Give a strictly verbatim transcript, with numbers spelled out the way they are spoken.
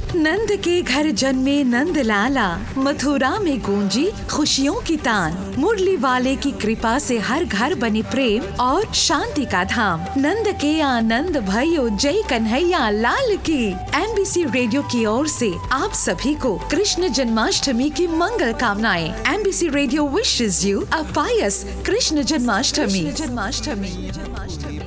नंद के घर जन्मे नंद लाला, मथुरा में गूंजी खुशियों की तान। मुरली वाले की कृपा से हर घर बने प्रेम और शांति का धाम। नंद के आनंद भयो, जय कन्हैया लाल की। एमबीसी रेडियो की ओर से आप सभी को कृष्ण जन्माष्टमी की मंगल कामनाएं। MBC radio wishes you a Payas Krishna Janmashtami. Janmashtami.